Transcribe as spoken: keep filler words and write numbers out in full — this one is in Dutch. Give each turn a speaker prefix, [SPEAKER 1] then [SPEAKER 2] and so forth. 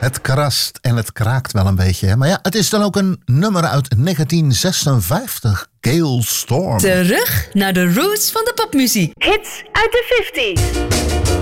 [SPEAKER 1] Het krast en het kraakt wel een beetje. Hè? Maar ja, het is dan ook een nummer uit negentien zesenvijftig. Gale Storm.
[SPEAKER 2] Terug naar de roots van de popmuziek.
[SPEAKER 3] Hits uit de vijftiger.